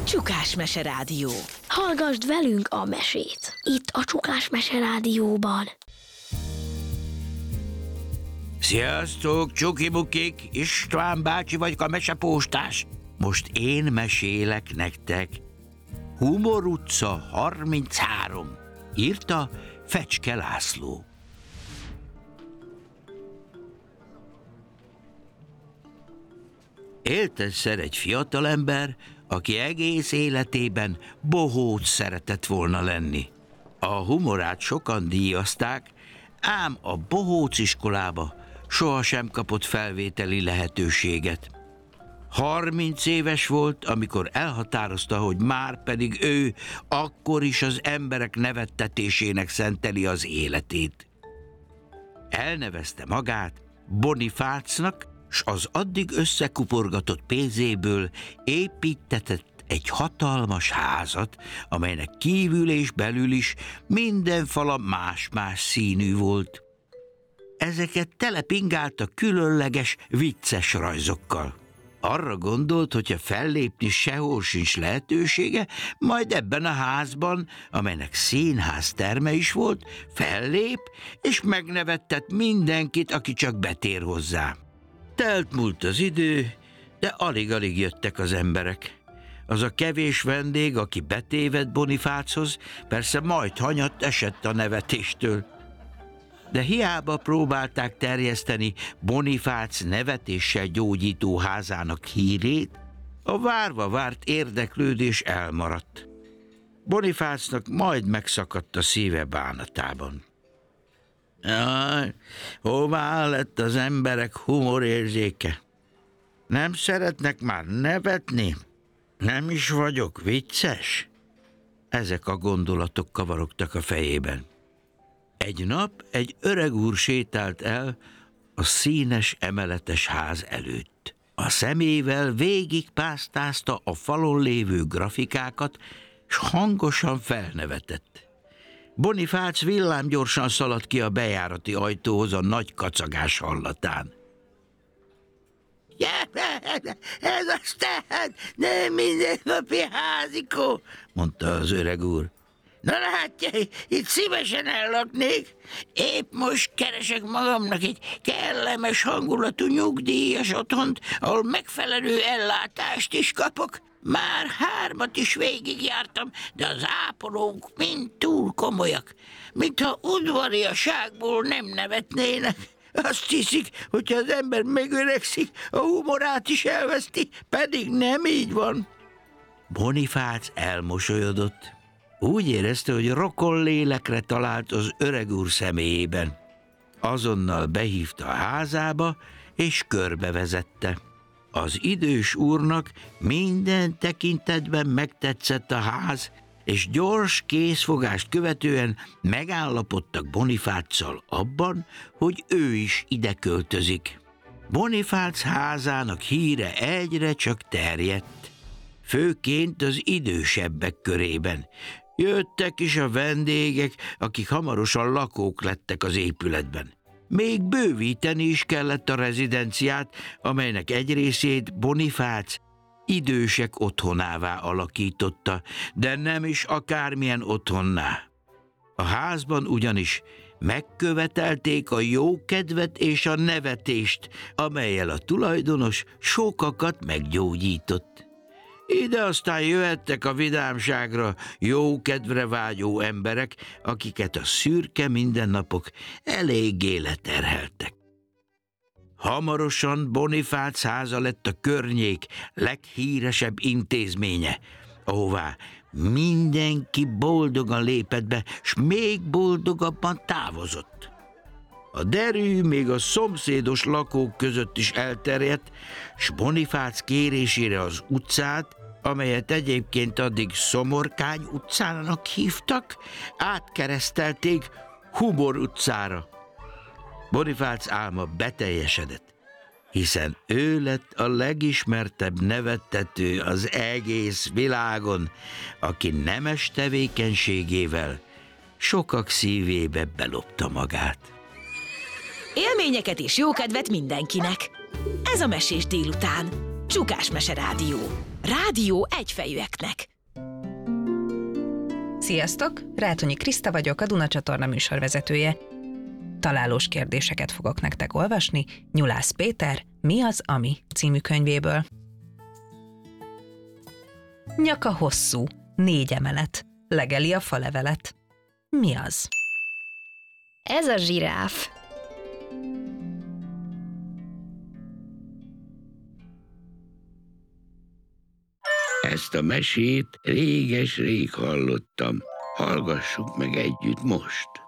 Csukás Mese Rádió. Hallgasd velünk a mesét, itt a Csukás Mese Rádióban. Sziasztok, csukibukik, István bácsi vagyok, a mesepóstás. Most én mesélek nektek. Humor utca 33. Írta Fecske László. Élt egyszer egy fiatalember, aki egész életében bohóc szeretett volna lenni. A humorát sokan díjazták, ám a bohóc iskolába sohasem kapott felvételi lehetőséget. 30 éves volt, amikor elhatározta, hogy már pedig ő akkor is az emberek nevettetésének szenteli az életét. Elnevezte magát Bonifácnak, s az addig összekuporgatott pénzéből építtetett egy hatalmas házat, amelynek kívül és belül is minden fala más-más színű volt. Ezeket telepingálta különleges, vicces rajzokkal. Arra gondolt, hogyha fellépni sehol sincs lehetősége, majd ebben a házban, amelynek színház terme is volt, fellép és megnevettet mindenkit, aki csak betér hozzá. Telt múlt az idő, de alig-alig jöttek az emberek. Az a kevés vendég, aki betévedt Bonifáchoz, persze majd hanyatt esett a nevetéstől. De hiába próbálták terjeszteni Bonifác nevetéssel gyógyító házának hírét, a várva várt érdeklődés elmaradt. Bonifácnak majd megszakadt a szíve bánatában. Jaj, hová lett az emberek humorérzéke? Nem szeretnek már nevetni? Nem is vagyok vicces? Ezek a gondolatok kavarogtak a fejében. Egy nap egy öreg úr sétált el a színes emeletes ház előtt. A szemével végigpásztázta a falon lévő grafikákat, s hangosan felnevetett. Bonifác villámgyorsan szaladt ki a bejárati ajtóhoz a nagy kacagás hallatán. Ez aztán nem mindennapi házikó, mondta az öreg úr. Na látja, itt szívesen ellaknék. Épp most keresek magamnak egy kellemes hangulatú nyugdíjas otthont, ahol megfelelő ellátást is kapok. Már 3 is végigjártam, de az ápolók mind túl komolyak, mintha udvariaságból nem nevetnének. Azt hiszik, hogyha az ember megöregszik, a humorát is elveszti, pedig nem így van. Bonifác elmosolyodott. Úgy érezte, hogy rokon lélekre talált az öreg úr személyében. Azonnal behívta a házába, és körbevezette. Az idős úrnak minden tekintetben megtetszett a ház, és gyors készfogást követően megállapodtak Bonifáccal abban, hogy ő is ide költözik. Bonifác házának híre egyre csak terjedt, főként az idősebbek körében. Jöttek is a vendégek, akik hamarosan lakók lettek az épületben. Még bővíteni is kellett a rezidenciát, amelynek egy részét Bonifác idősek otthonává alakította, de nem is akármilyen otthonná. A házban ugyanis megkövetelték a jókedvet és a nevetést, amellyel a tulajdonos sokakat meggyógyított. Ide aztán jöhettek a vidámságra jókedvre vágyó emberek, akiket a szürke mindennapok eléggé leterheltek. Hamarosan Bonifác háza lett a környék leghíresebb intézménye, ahová mindenki boldogan lépett be, s még boldogabban távozott. A derű még a szomszédos lakók között is elterjedt, s Bonifác kérésére az utcát, amelyet egyébként addig Szomorkány utcának hívtak, átkeresztelték Humor utcára. Bonifác álma beteljesedett, hiszen ő lett a legismertebb nevettető az egész világon, aki nemes tevékenységével sokak szívébe belopta magát. Élményeket és jókedvet mindenkinek. Ez a Mesés délután. Csukásmese Rádió. Rádió egyfejűeknek. Sziasztok! Rátonyi Kriszta vagyok, a Duna csatorna műsorvezetője. Találós kérdéseket fogok nektek olvasni Nyulász Péter Mi az, ami című könyvéből. Nyaka hosszú, 4 emelet, legeli a falevelet. Mi az? Ez a zsiráf. Ezt a mesét réges-rég hallottam. Hallgassuk meg együtt most.